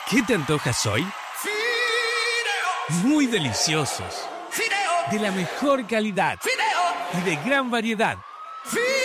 ¿Qué te antojas hoy? Fideos. Muy deliciosos, Fideos. de la mejor calidad Fideos. y de gran variedad.